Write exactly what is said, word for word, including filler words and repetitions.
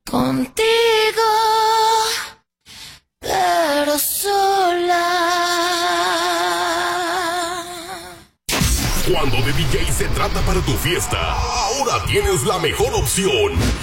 Contigo, pero sola. Cuando de D J se trata para tu fiesta, ahora tienes la mejor opción.